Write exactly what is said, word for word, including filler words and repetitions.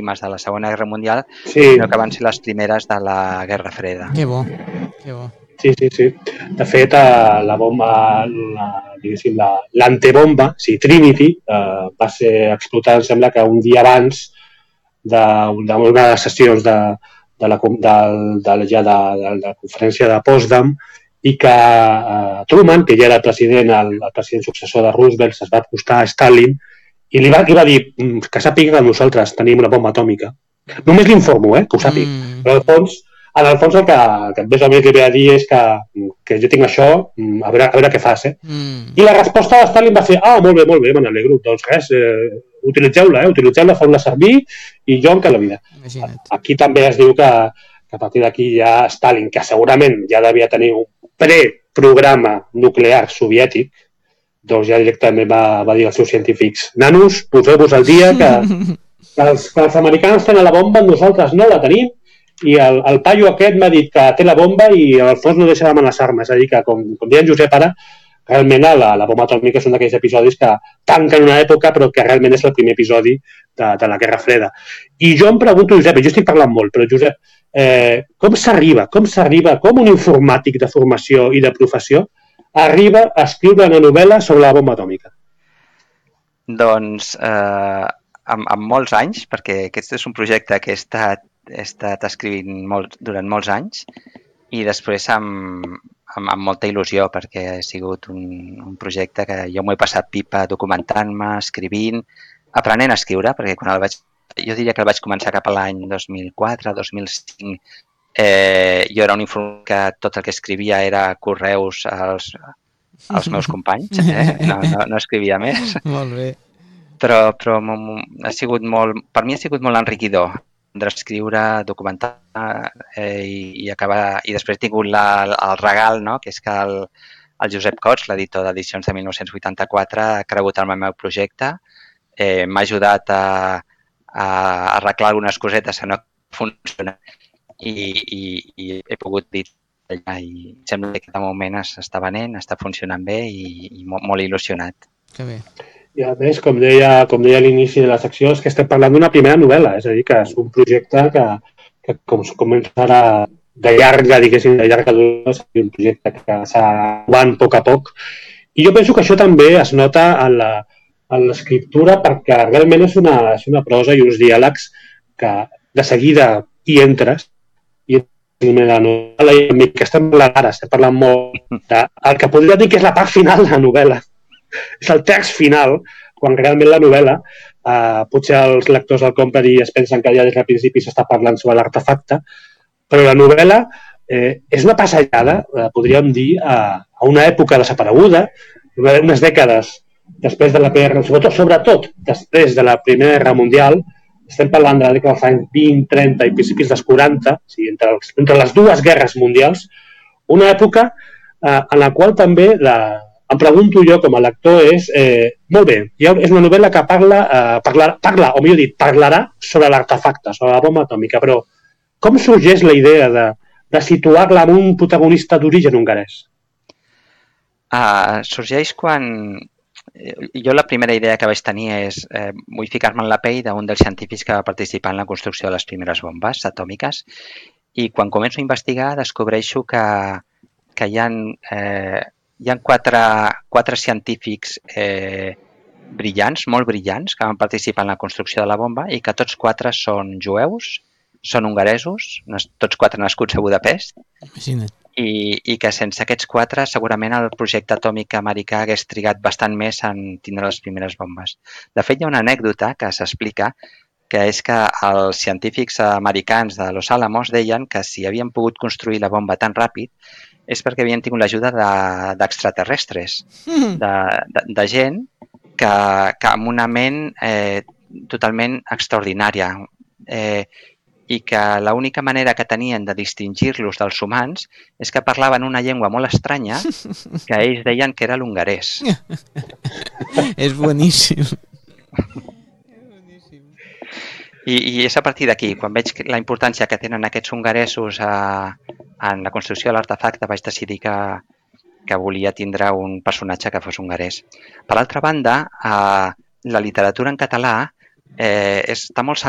víctimes de la Segona Guerra Mundial, Sí. sinó que van ser les primeres de la Guerra Freda. Que bo, que bo. Sí, sí, sí. De fet, eh, la bomba, la, diguéssim, la- l'antebomba, o sigui, Trinity, eh, va ser explotada, em sembla que un dia abans de- d'una de les sessions de, de, la, com- del- de, ja de, de, de la conferència de Potsdam, i que eh, Truman, que ja era el president, el, el president successor de Roosevelt, es va acostar a Stalin i li va, li va dir "Mm, que sàpiga que nosaltres tenim una bomba atòmica. Només l'informo, eh, que ho sàpiga. Mm. Però al fons, en el fons el que, que més o menys li ve a dir és que, que jo tinc això, mm, a veure, a veure què fas, eh? Mm. I la resposta de Stalin va ser ah, molt bé, molt bé, me n'alegro. Doncs res, eh, utilitzeu-la, eh? utilitzeu-la, feu-la servir i jo em quedo la vida. Imagina't. Aquí també es diu que, que a partir d'aquí ja Stalin, que segurament ja devia tenir un preprograma nuclear soviètic, doncs ja directament va, va dir als seus científics nanos, poseu-vos al dia que, que, els, que els americans tenen la bomba, nosaltres no la tenim, i el, el paio aquest m'ha dit que té la bomba i al fons no deixa d'amenaçar-me. És a dir, que com, com deia en Josep ara, realment la, la bomba atòmica és un d'aquells episodis que tanquen una època però que realment és el primer episodi de, de la Guerra Freda. I jo em pregunto, Josep, i jo estic parlant molt, però Josep, eh, com s'arriba, com s'arriba, com un informàtic de formació i de professió arriba a escriure una novel·la sobre la bomba atòmica? Doncs eh, amb, amb molts anys, perquè aquest és un projecte que he estat, he estat escrivint molt, durant molts anys, i després amb, amb, amb molta il·lusió, perquè ha sigut un, un projecte que jo m'ho he passat pipa documentant-me, escrivint, aprenent a escriure, perquè quan el vaig, jo diria que el vaig començar cap a l'any dos mil quatre, dos mil cinc, eh, jo era un informàtic que tot el que escrivia era correus als, als meus companys, eh? no, no, no escrivia més. Molt bé. Però, però ha sigut molt, per mi ha sigut molt enriquidor d'escriure, documentar eh, i, i acabar. I després he tingut la, el regal, no? Que és que el, el Josep Cots, l'editor d'edicions de mil nou-cents vuitanta-quatre, ha cregut en el meu projecte, eh, m'ha ajudat a, a arreglar algunes cosetes que no funcionen i, i, i he pogut dir allà i sembla que de moment està venent, està funcionant bé i, i molt, molt il·lusionat. Que bé. I a més, com deia, com deia a l'inici de la secció, és que estem parlant d'una primera novel·la, és a dir, que és un projecte que, que com començarà de llarga, diguéssim, de llarga durada, és un projecte que s'ha anat a poc a poc. I jo penso que això també es nota en la, en l'escriptura perquè realment és una, és una prosa i uns diàlegs que de seguida hi entres i la novel·la i amb mi que estem parlant ara, estem parlant molt de, el que podria dir que és la part final de la novel·la. És el text final, quan realment la novel·la, eh, potser els lectors del Company es pensen que ja des del principi s'està parlant sobre l'artefacte, però la novel·la eh, és una passejada, eh, podríem dir, a, a una època desapareguda, unes dècades després de la Primera, sobretot, sobretot després de la Primera Guerra Mundial, estem parlant de la dècada dels anys vint, trenta i principis dels quaranta, o sigui, entre, els, entre les dues guerres mundials, una època eh, en la qual també la em pregunto jo com a lector és, eh, molt bé, és una novel·la que parla, eh, parla, parla, o millor dit, parlarà sobre l'artefacte, sobre la bomba atòmica, però com sorgeix la idea de, de situar-la en un protagonista d'origen hongarès? Uh, sorgeix quan... Jo la primera idea que vaig tenir és eh, vull ficar-me en la pell d'un dels científics que va participar en la construcció de les primeres bombes atòmiques i quan començo a investigar descobreixo que, que hi ha... Eh, Hi ha quatre, quatre científics eh, brillants, molt brillants, que van participar en la construcció de la bomba i que tots quatre són jueus, són hongaresos, tots quatre nascuts a Budapest, i, i que sense aquests quatre segurament el projecte atòmic americà hagués trigat bastant més en tindre les primeres bombes. De fet, hi ha una anècdota que s'explica que és que els científics americans de Los Alamos deien que si havien pogut construir la bomba tan ràpid és perquè havien tingut l'ajuda d'extraterrestres, de, de, de gent que, que amb una ment eh, totalment extraordinària eh, i que l'única manera que tenien de distingir-los dels humans és que parlaven una llengua molt estranya que ells deien que era l'hongarès. És boníssim. I, I és a partir d'aquí, quan veig la importància que tenen aquests hongaresos a, en la construcció de l'artefacte, vaig decidir que, que volia tindre un personatge que fos hongarès. Per altra banda, eh, la literatura en català eh, està molt centrada